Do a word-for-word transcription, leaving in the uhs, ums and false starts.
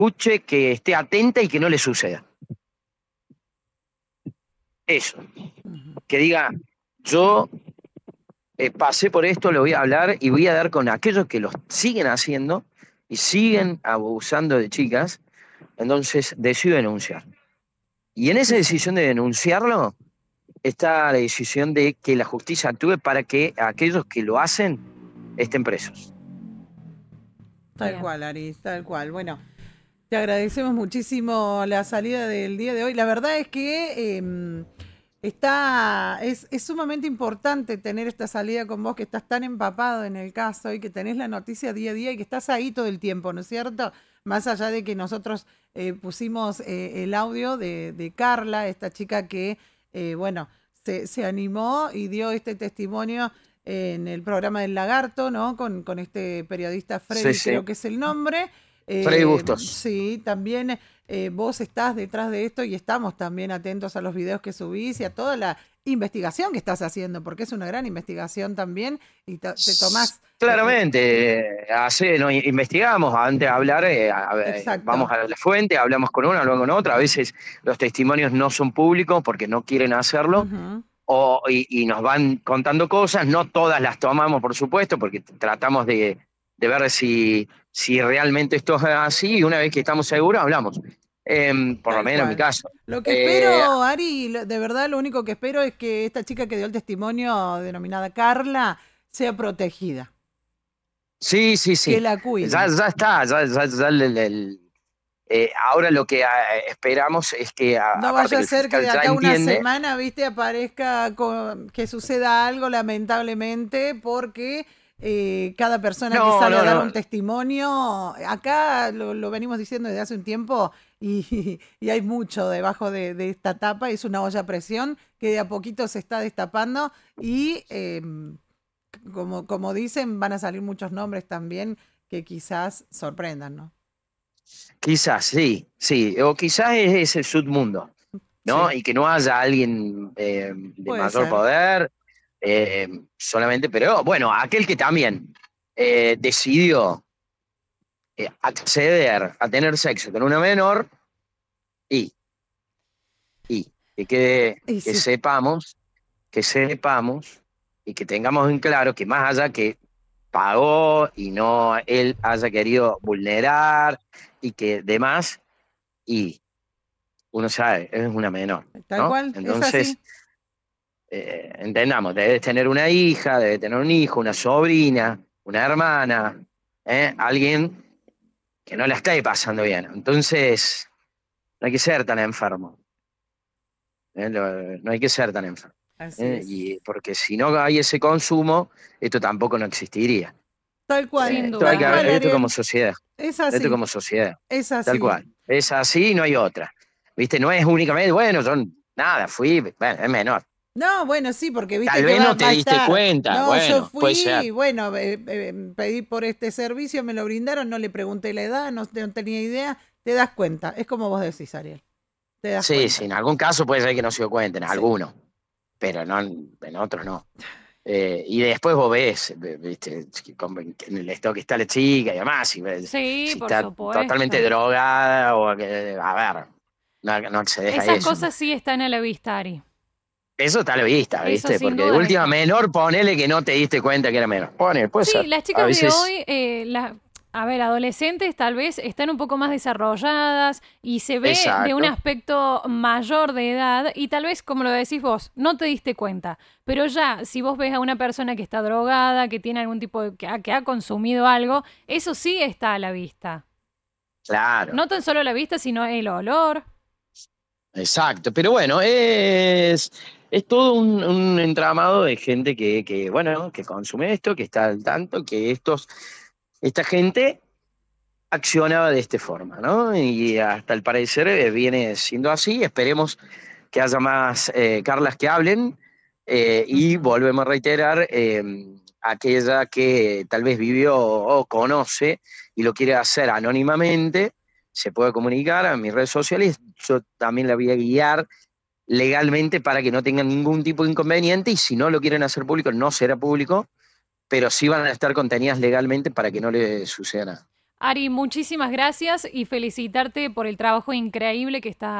escuche, que esté atenta y que no le suceda. Eso. Que diga, yo eh, pasé por esto, lo voy a hablar y voy a dar con aquellos que lo siguen haciendo y siguen abusando de chicas, entonces decido denunciar. Y en Es esa que sí. decisión de denunciarlo está la decisión de que la justicia actúe para que aquellos que lo hacen estén presos. Tal Bien. cual, Ari, tal cual. Bueno, te agradecemos muchísimo la salida del día de hoy. La verdad es que eh, está, es, es sumamente importante tener esta salida con vos, que estás tan empapado en el caso y que tenés la noticia día a día y que estás ahí todo el tiempo, ¿no es cierto? Más allá de que nosotros eh, pusimos eh, el audio de, de Carla, esta chica que, eh, bueno, se, se animó y dio este testimonio en el programa del Lagarto, ¿no? Con, con este periodista Sí, Freddy, sí. creo que es el nombre. Freddy Eh, Bustos. sí, también eh, vos estás detrás de esto y estamos también atentos a los videos que subís y a toda la investigación que estás haciendo, porque es una gran investigación también y te, te tomás... eh, eh, Claramente, hace, no, investigamos antes de hablar, eh, a- eh, vamos exacto. a la fuente, hablamos con una, hablamos con otra, a veces los testimonios no son públicos porque no quieren hacerlo, Ujú. o, y, y nos van contando cosas, no todas las tomamos, por supuesto, porque tratamos de, de ver si, si realmente esto es así, y una vez que estamos seguros, hablamos. Em, por lo Tal menos en mi cual. caso. Lo que Eh, espero, Ari, lo- de verdad lo único que espero es que esta chica que dio el testimonio, denominada Carla, sea protegida, sí, sí, que sí. la Ya, cuiden. ya está, ya, ya, ya el- el- el- eh, ahora lo que eh, esperamos es que, a- No aparte vaya que a el ser que fiscal de ya acá a una entiende, semana, viste, aparezca con- que suceda algo lamentablemente porque eh, cada persona que no, sale a no, dar no, un testimonio, acá lo, lo venimos diciendo desde hace un tiempo y, y hay mucho debajo de, de esta tapa, es una olla a presión que de a poquito se está destapando y eh, como, como dicen, van a salir muchos nombres también que quizás sorprendan, ¿no? quizás sí, sí, o quizás es, es el submundo, ¿no? Sí, Y que no haya alguien eh, de puede mayor ser. poder, eh, solamente, pero bueno, aquel que también eh, decidió eh, acceder a tener sexo con una menor y, y que, quede- Y que sí, sepamos, que sepamos y que tengamos en claro que más allá que pagó y no él haya querido vulnerar y que demás, y uno sabe, es una menor, tal ¿no? cual, es Entonces, así. eh, entendamos, debes tener una hija, debe tener un hijo, una sobrina, una hermana, ¿eh? Alguien que no la esté pasando bien. Entonces, no hay que ser tan enfermo, ¿eh? Lo- no hay que ser tan enfermo. Así ¿Eh? es. Y porque si no hay ese consumo, esto tampoco no existiría. Tal cual, Eh, Sin esto, hay tal que, duda. cual, esto como Ariel. sociedad, Es esto así, como sociedad, es tal así. cual. Es así, no hay otra. ¿Viste? No es únicamente, bueno, son nada, fui, bueno, es menor. No, bueno, sí, porque viste Tal que vez va, no va te a diste estar. cuenta, No, yo bueno, puede ser. fui, bueno, eh, eh, pedí por este servicio, me lo brindaron, no le pregunté la edad, no, no tenía idea. Te das cuenta, es como vos decís, Ariel. Te das Sí, sí, cuenta. en algún caso puede ser que no se dio cuenta, en Sí. algunos, pero no en, en otros no. Eh, y después vos ves, ve- viste, que con- que en el estado que está la chica y demás, y ves Sí, si por está totalmente supuesto. drogada o que, a ver, no, no accedes a Esas eso. cosas sí están a la vista, Ari. Eso está a la vista, Eso ¿viste? sin Porque de dudas última está. menor, ponele que no te diste cuenta que era menor. Ponele, puede Sí, ser. las A chicas de veces, hoy, eh, la- a ver, adolescentes tal vez están un poco más desarrolladas y se ve de un exacto. aspecto mayor de edad y tal vez, como lo decís vos, no te diste cuenta. Pero ya, si vos ves a una persona que está drogada, que tiene algún tipo de, que ha, que ha consumido algo, eso sí está a la vista. Claro, No tan solo a la vista, sino el olor. exacto. Pero bueno, es, es todo un, un entramado de gente que, que, bueno, que consume esto, que está al tanto, que estos, esta gente accionaba de esta forma, ¿no? Y hasta el parecer eh, viene siendo así. Esperemos que haya más eh, Carlas que hablen eh, y Ujú. volvemos a reiterar eh, aquella que tal vez vivió o conoce y lo quiere hacer anónimamente, se puede comunicar a mis redes sociales, yo también la voy a guiar legalmente para que no tengan ningún tipo de inconveniente y si no lo quieren hacer público no será público, pero sí van a estar contenidas legalmente para que no le suceda nada. Ari, muchísimas gracias y felicitarte por el trabajo increíble que estás